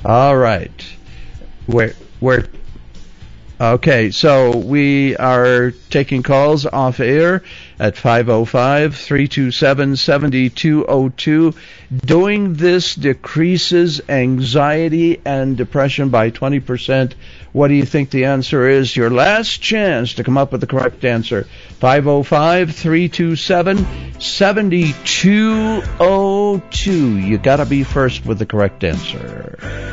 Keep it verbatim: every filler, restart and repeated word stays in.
All right. Where, where, okay, so we are taking calls off air at five oh five, three two seven, seven two oh two. Doing this decreases anxiety and depression by twenty percent. What do you think the answer is? Your last chance to come up with the correct answer. five oh five, three two seven, seven two oh two. You gotta be first with the correct answer.